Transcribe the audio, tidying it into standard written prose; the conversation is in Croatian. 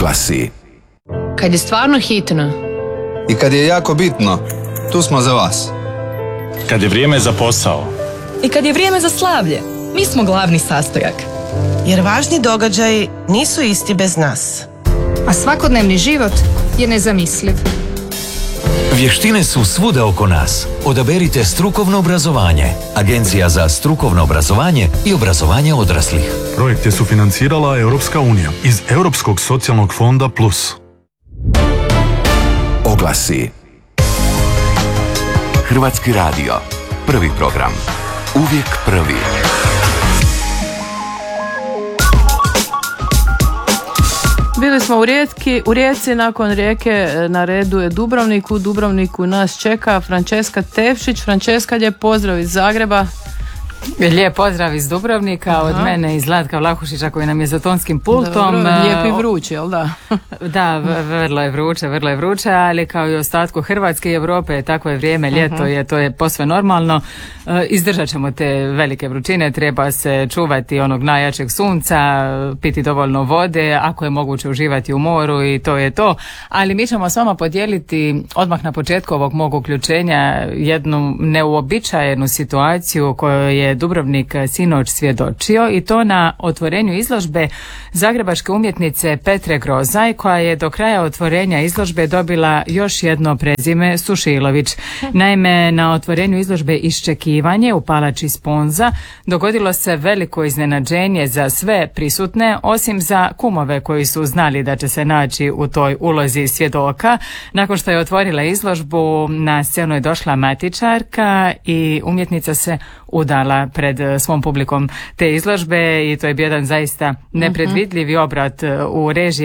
Oglasi. Kad je stvarno hitno. I kad je jako bitno, tu smo za vas. Kad je vrijeme za posao. I kad je vrijeme za slavlje, mi smo glavni sastojak. Jer važni događaji nisu isti bez nas. A svakodnevni život je nezamisliv. Vještine su svuda oko nas. Odaberite strukovno obrazovanje. Agencija za strukovno obrazovanje i obrazovanje odraslih. Projekt je sufinancirala Europska unija iz Europskog socijalnog fonda Plus. Oglasi. Hrvatski radio. Prvi program. Uvijek prvi. Bili smo u Rijeci, nakon Rijeke na redu je Dubrovnik. U Dubrovniku nas čeka Franceska Tevšić. Franceska, lijep pozdrav iz Zagreba. Lijep pozdrav iz Dubrovnika, od mene i Zlatka Vlahušića koji nam je za tonskim pultom. Dobro, lijep i vruć, jel da? Da, vrlo je vruće, ali kao i ostatku Hrvatske i Europe, takvo je vrijeme, ljeto je, to je posve normalno. Izdržat ćemo te velike vrućine, treba se čuvati onog najjačeg sunca, piti dovoljno vode, ako je moguće uživati u moru i to je to. Ali mi ćemo s vama podijeliti odmah na početku ovog mog uključenja jednu neuobičajenu situaciju kojoj je Dubrovnik sinoć svjedočio, i to na otvorenju izložbe zagrebačke umjetnice Petre Grozaj, koja je do kraja otvorenja izložbe dobila još jedno prezime Sušilović. Naime, na otvorenju izložbe Iščekivanje u palači Sponza dogodilo se veliko iznenađenje za sve prisutne, osim za kumove koji su znali da će se naći u toj ulozi svjedoka. Nakon što je otvorila izložbu, na scenu je došla matičarka i umjetnica se udala pred svom publikom te izložbe, i to je bio jedan zaista nepredvidljivi obrat u režiji